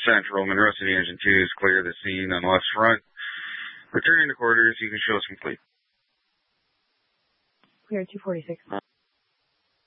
Central, Monroe City Engine 2 is clear of the scene on left front. Returning to quarters, you can show us complete. Clear 246.